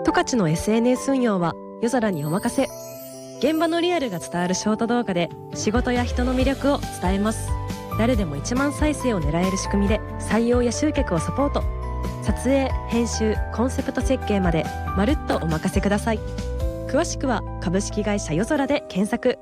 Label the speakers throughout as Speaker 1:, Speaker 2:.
Speaker 1: 十勝の SNS 運用は夜空にお任せ。現場のリアルが伝わるショート動画で仕事や人の魅力を伝えます。誰でも1万再生を狙える仕組みで採用や集客をサポート。撮影、編集、コンセプト設計までまるっとお任せください。詳しくは株式会社夜空で検索。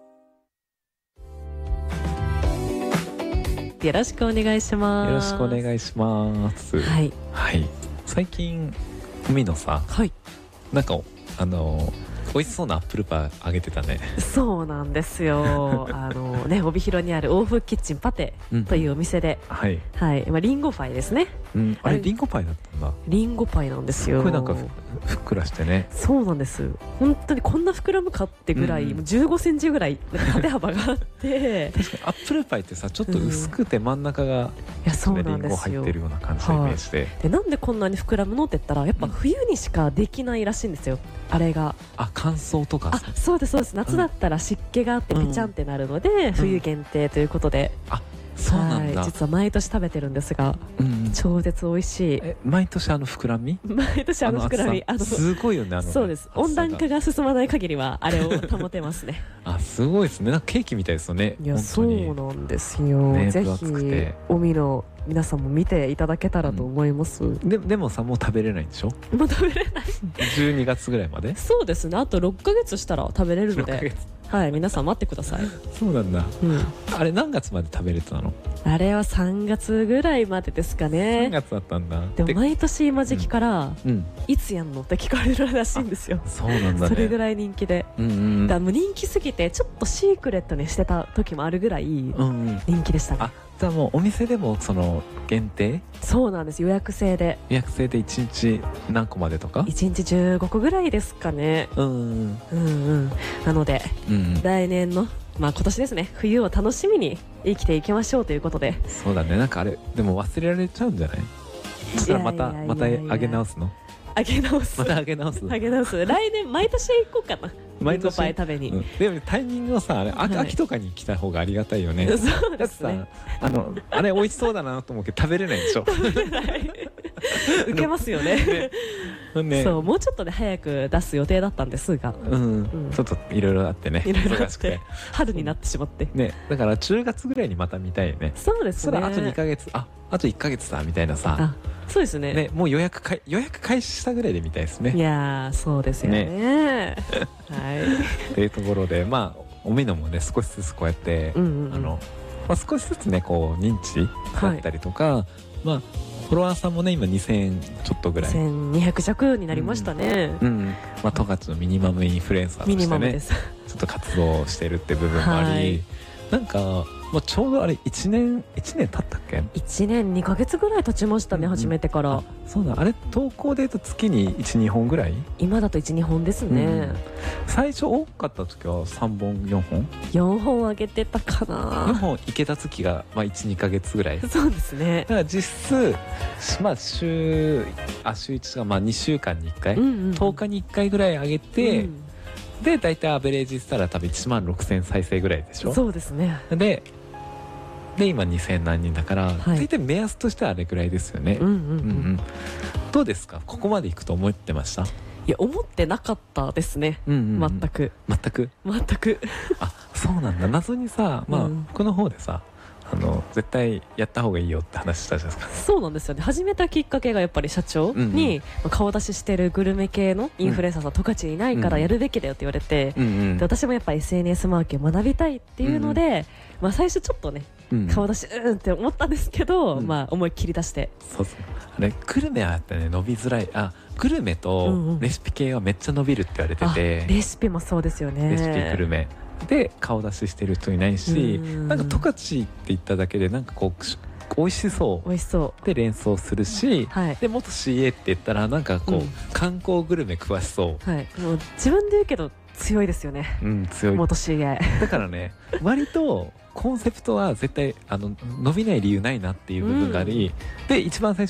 Speaker 1: よろしくお願いします。
Speaker 2: よろしくお願いします。
Speaker 1: はい、
Speaker 2: はい、最近海のさ、
Speaker 1: はい、
Speaker 2: なんか美味しそうなアップルパイあげてたね。
Speaker 1: そうなんですよ。帯広にある欧風キッチンパテというお店で、はいはい、リンゴパイですね。
Speaker 2: あれリンゴパイだったんだ。
Speaker 1: リンゴパイなんですよ。
Speaker 2: これなんかふっくらしてね。そう
Speaker 1: なんです。本当にこんな膨らむかってぐらい、もう15センチぐらい縦幅があって
Speaker 2: 確かにアップルパイってさ、ちょっと薄くて真ん中がリンゴ入ってるような感じのイメージで、
Speaker 1: なんでこんなに膨らむのって言ったら、やっぱ冬にしかできないらしいんですよ、あれが。
Speaker 2: 乾燥とか。
Speaker 1: そうですそうです。夏だったら湿気があってペチャンってなるので、冬限定ということで、
Speaker 2: そうなんだ。
Speaker 1: 実は毎年食べてるんですが、超絶美味しい。
Speaker 2: 毎年膨らみ？
Speaker 1: 毎年膨らみ。
Speaker 2: すごいよね。
Speaker 1: そうです。温暖化が進まない限りはあれを保てますね。
Speaker 2: すごいですね。なんかケーキみたいですよね。
Speaker 1: いや、そうなんですよ。ぜひ海の皆さんも見ていただけたらと思います。
Speaker 2: でもさ、もう食べれないんでしょ？
Speaker 1: もう食べれない。
Speaker 2: 12月ぐらいまで？
Speaker 1: そうですね。あと6ヶ月したら食べれるので、はい、皆さん待ってください。
Speaker 2: そうなんだ。あれ何月まで食べれたの？
Speaker 1: あれは3月ぐらいまでですかね。
Speaker 2: 3月だったんだ。
Speaker 1: でも毎年今時期からいつやんのって聞かれるらしいんですよ。
Speaker 2: そうなんだね。
Speaker 1: それぐらい人気で、だもう人気すぎてちょっとシークレットにしてた時もあるぐらい人気でしたね。
Speaker 2: じゃあもうお店でもその限定？
Speaker 1: そうなんです。予約制で
Speaker 2: 1日何個までとか？
Speaker 1: 1日15個ぐらいですかね。なので、来年の今年ですね、冬を楽しみに生きていきましょうということで。
Speaker 2: そうだね。なんかあれでも忘れられちゃうんじゃない？そしたらまた上げ直すの？
Speaker 1: 上げ直す。
Speaker 2: また上げ直す。
Speaker 1: 来年毎年行こうかな。毎年パイ食べに。
Speaker 2: でもタイミングをさ、秋とかに来た方がありがたいよね。
Speaker 1: そうですね。
Speaker 2: あれ美味しそうだなと思うけど食べれないでしょ。
Speaker 1: 受けますよね。そう、もうちょっとで早く出す予定だったんですが、ちょっといろいろあってね。忙しくて春になってしまってね。だから10月ぐらいにまた見たいよね。そうですね。それあと2ヶ月、あと1ヶ月だみたいなさ。そうですね。もう予約開始したぐらいで見たいですね。いやー、そうですよね。はい。というところで、おみのもね、少しずつこうやって少しずつね、こう認知だったりとか、フォロワーさんもね、今2000ちょっとぐらい、1200弱になりましたね。十勝のミニマムインフルエンサーとしてね、ちょっと活動してるって部分もあり、なんかちょうどあれ1年経ったっけ？1年2ヶ月ぐらい経ちましたね、始めてから。そうだ、あれ投稿で言うと月に 1,2 本ぐらい？今だと 1,2 本ですね。最初多かった時は3本4本4本上げてたかな。4本いけた月が 1,2 ヶ月ぐらい。そうですね。だから実質週1が2週間に1回、10日に1回ぐらい上げて、で大体アベレージしたら多分1万6000再生ぐらいでしょ。そうですね。で今2000何人だから、大体目安としてはあれぐらいですよね。どうですか、ここまでいくと思ってました？いや、思ってなかったですね。全く。そうなんだ。謎にさ、僕の方でさ、絶対やった方がいいよって話したじゃないですか。そうなんですよね。始めたきっかけがやっぱり社長に顔出ししてるグルメ系のインフルエンサーさん十勝にいないからやるべきだよって言われて、で私もやっぱ SNS マーケを学びたいっていうので、最初ちょっとね、顔出しって思ったんですけど、思いっきり出して。そうそう、あれグルメはやったね、伸びづらい。グルメとレシピ系はめっちゃ伸びるって言われてて、レシピもそうですよね。レシピグルメで顔出ししてる人いないし、なんか十勝って言っただけでなんかこう美味しそうで連想するし、で元 CA って言ったらなんかこう、観光グルメ詳しそう。もう自分で言うけど強いですよね。強い。元 CA だからね、割とコンセプトは絶対伸びない理由ないなっていう部分があり、で一番最初